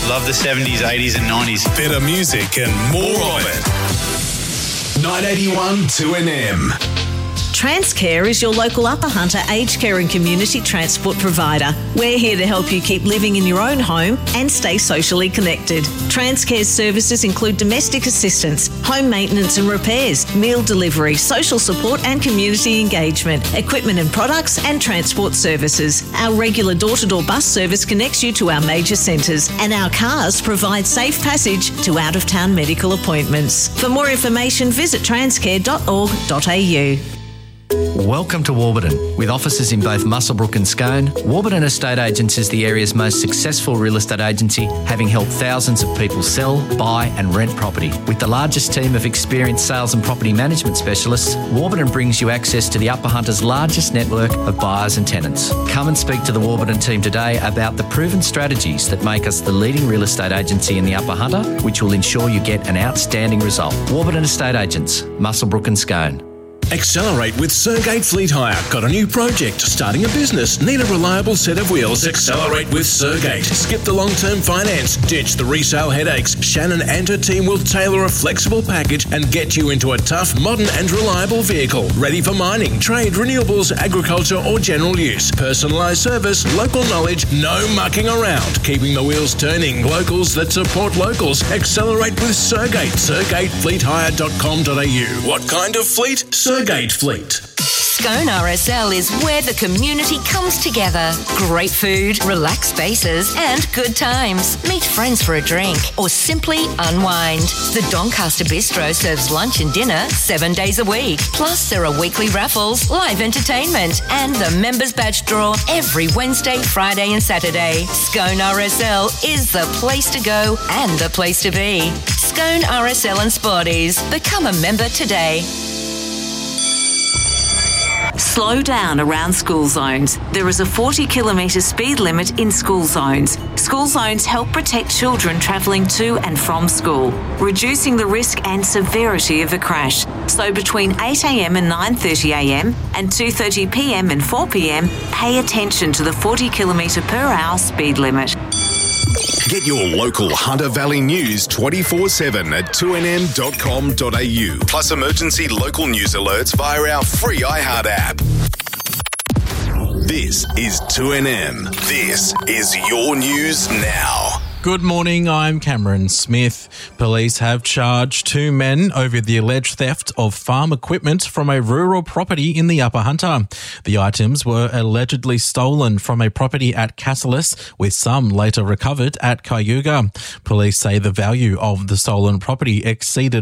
Love the 70s, 80s and 90s. Better music and more of it. 981 2NM. Transcare is your local Upper Hunter aged care and community transport provider. We're here to help you keep living in your own home and stay socially connected. Transcare's services include domestic assistance, home maintenance and repairs, meal delivery, social support and community engagement, equipment and products and transport services. Our regular door-to-door bus service connects you to our major centres, and our cars provide safe passage to out-of-town medical appointments. For more information, visit transcare.org.au. Welcome to Warburton. With offices in both Muswellbrook and Scone, Warburton Estate Agents is the area's most successful real estate agency, having helped thousands of people sell, buy and rent property. With the largest team of experienced sales and property management specialists, Warburton brings you access to the Upper Hunter's largest network of buyers and tenants. Come and speak to the Warburton team today about the proven strategies that make us the leading real estate agency in the Upper Hunter, which will ensure you get an outstanding result. Warburton Estate Agents, Muswellbrook and Scone. Accelerate with Sergate Fleet Hire. Got a new project? Starting a business? Need a reliable set of wheels? Accelerate with Sergate. Skip the long-term finance. Ditch the resale headaches. Shannon and her team will tailor a flexible package and get you into a tough, modern and reliable vehicle. Ready for mining, trade, renewables, agriculture or general use. Personalised service, local knowledge, no mucking around. Keeping the wheels turning. Locals that support locals. Accelerate with Sergate. SergateFleetHire.com.au. What kind of fleet? Sergate Fleet. Scone RSL is where the community comes together. Great food, relaxed spaces and good times. Meet friends for a drink or simply unwind. The Doncaster Bistro serves lunch and dinner 7 days a week. Plus there are weekly raffles, live entertainment and the members badge draw every Wednesday, Friday and Saturday. Scone RSL is the place to go and the place to be. Scone RSL and Sporties. Become a member today. Slow down around school zones. There is a 40-kilometre speed limit in school zones. School zones help protect children travelling to and from school, reducing the risk and severity of a crash. So between 8am and 9:30am and 2:30pm and 4pm, pay attention to the 40km/h speed limit. Get your local Hunter Valley news 24/7 at 2nm.com.au. Plus emergency local news alerts via our free iHeart app. This is 2NM. This is your news now. Good morning, I'm Cameron Smith. Police have charged 2 men over the alleged theft of farm equipment from a rural property in the Upper Hunter. The items were allegedly stolen from a property at Cassilis, with some later recovered at Cayuga. Police say the value of the stolen property exceeded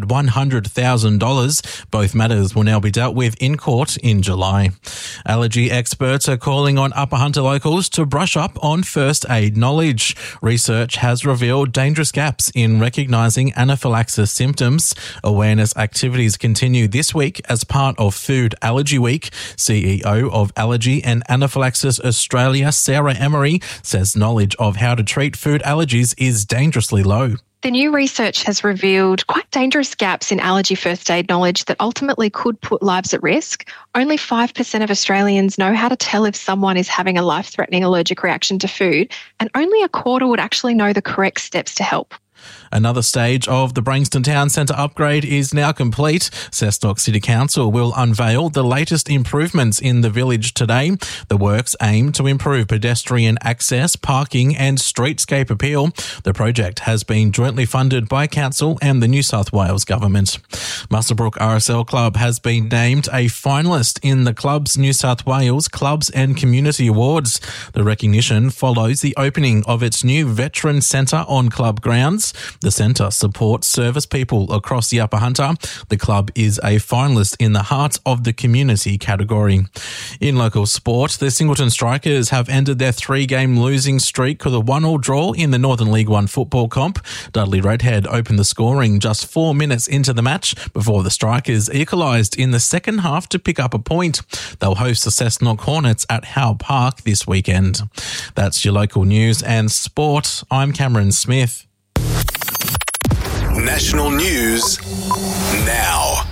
$100,000. Both matters will now be dealt with in court in July. Allergy experts are calling on Upper Hunter locals to brush up on first aid knowledge. Research has revealed dangerous gaps in recognising anaphylaxis symptoms. Awareness activities continue this week as part of Food Allergy Week. CEO of Allergy and Anaphylaxis Australia, Sarah Emery, says knowledge of how to treat food allergies is dangerously low. The new research has revealed quite dangerous gaps in allergy first aid knowledge that ultimately could put lives at risk. Only 5% of Australians know how to tell if someone is having a life-threatening allergic reaction to food, and only a quarter would actually know the correct steps to help. Another stage of the Branxton Town Centre upgrade is now complete. Cessnock City Council will unveil the latest improvements in the village today. The works aim to improve pedestrian access, parking and streetscape appeal. The project has been jointly funded by Council and the New South Wales Government. Muswellbrook RSL Club has been named a finalist in the club's New South Wales Clubs and Community Awards. The recognition follows the opening of its new Veteran Centre on club grounds. The centre supports service people across the Upper Hunter. The club is a finalist in the Heart of the Community category. In local sport, the Singleton Strikers have ended their 3-game losing streak with a 1-1 draw in the Northern League One football comp. Dudley Redhead opened the scoring just 4 minutes into the match before the Strikers equalised in the second half to pick up a point. They'll host the Cessnock Hornets at Howe Park this weekend. That's your local news and sport. I'm Cameron Smith. National news now.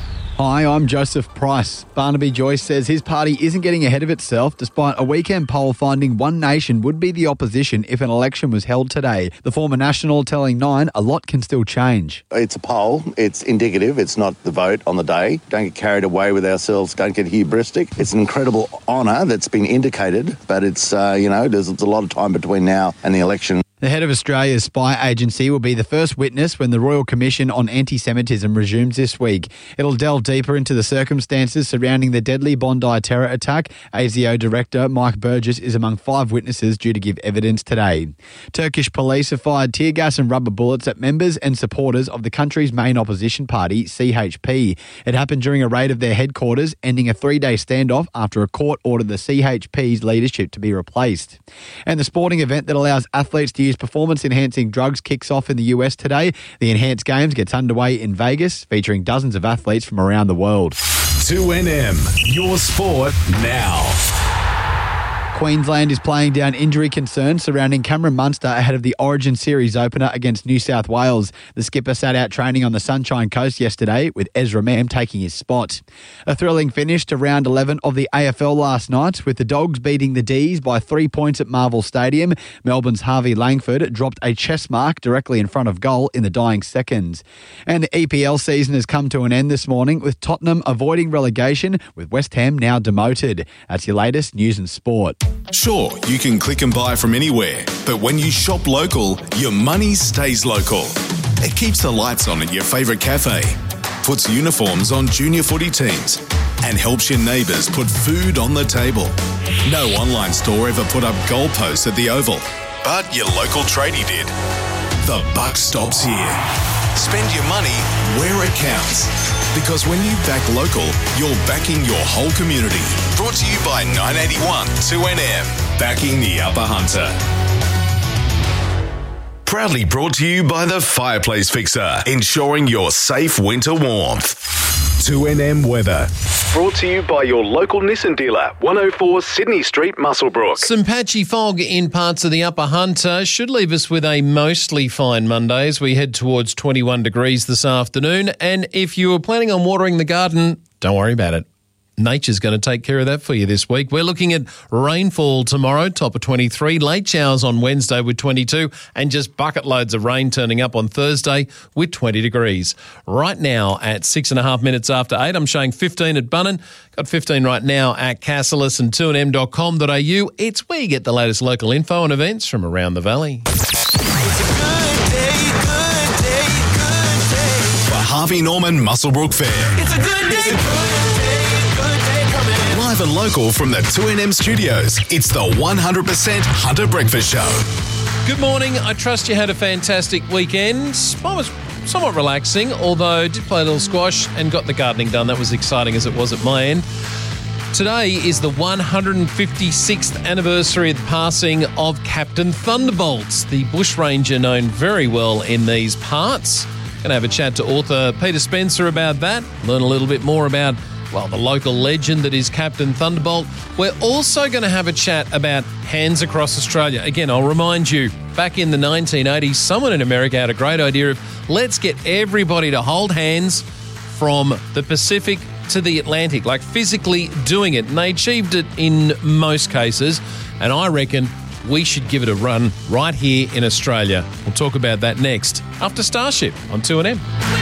Hi, I'm Joseph Price. Barnaby Joyce says his party isn't getting ahead of itself despite a weekend poll finding One Nation would be the opposition if an election was held today. The former National telling Nine a lot can still change. It's a poll. It's indicative. It's not the vote on the day. Don't get carried away with ourselves. Don't get hubristic. It's an incredible honour that's been indicated, but it's, there's a lot of time between now and the election. The head of Australia's spy agency will be the first witness when the Royal Commission on Anti-Semitism resumes this week. It'll delve deeper into the circumstances surrounding the deadly Bondi terror attack. ASIO Director Mike Burgess is among 5 witnesses due to give evidence today. Turkish police have fired tear gas and rubber bullets at members and supporters of the country's main opposition party, CHP. It happened during a raid of their headquarters, ending a 3-day standoff after a court ordered the CHP's leadership to be replaced. And the sporting event that allows athletes to use performance-enhancing drugs kicks off in the US today. The Enhanced Games gets underway in Vegas, featuring dozens of athletes from around the world. 2NM, your sport now. Queensland is playing down injury concerns surrounding Cameron Munster ahead of the Origin Series opener against New South Wales. The skipper sat out training on the Sunshine Coast yesterday, with Ezra Mam taking his spot. A thrilling finish to round 11 of the AFL last night, with the Dogs beating the D's by 3 points at Marvel Stadium. Melbourne's Harvey Langford dropped a chest mark directly in front of goal in the dying seconds. And the EPL season has come to an end this morning, with Tottenham avoiding relegation, with West Ham now demoted. That's your latest news and sport. Sure, you can click and buy from anywhere, but when you shop local, your money stays local. It keeps the lights on at your favourite cafe, puts uniforms on junior footy teams, and helps your neighbours put food on the table. No online store ever put up goalposts at the Oval, but your local tradie did. The buck stops here. Spend your money where it counts. Because when you back local, you're backing your whole community. Brought to you by 981 2NM, backing the Upper Hunter. Proudly brought to you by the Fireplace Fixer, ensuring your safe winter warmth. 2NM Weather. Brought to you by your local Nissan dealer, 104 Sydney Street, Muswellbrook. Some patchy fog in parts of the Upper Hunter should leave us with a mostly fine Monday as we head towards 21 degrees this afternoon. And if you were planning on watering the garden, don't worry about it. Nature's going to take care of that for you this week. We're looking at rainfall tomorrow, top of 23, late showers on Wednesday with 22, and just bucket loads of rain turning up on Thursday with 20 degrees. Right now at 6.5 minutes after 8, I'm showing 15 at Bunnan. Got 15 right now at Cassilis and 2nm.com.au. It's where you get the latest local info and events from around the valley. It's a good day, good day, good day. For Harvey Norman Muswellbrook Fair. It's a good day. Live and local from the 2NM studios, it's the 100% Hunter Breakfast Show. Good morning. I trust you had a fantastic weekend. Mine was somewhat relaxing, although I did play a little squash and got the gardening done. That was exciting as it was at my end. Today is the 156th anniversary of the passing of Captain Thunderbolts, the bushranger known very well in these parts. Going to have a chat to author Peter Spencer about that, learn a little bit more about the local legend that is Captain Thunderbolt. We're also going to have a chat about Hands Across Australia. Again, I'll remind you, back in the 1980s, someone in America had a great idea of let's get everybody to hold hands from the Pacific to the Atlantic, like physically doing it. And they achieved it in most cases. And I reckon we should give it a run right here in Australia. We'll talk about that next after Starship on 2NM.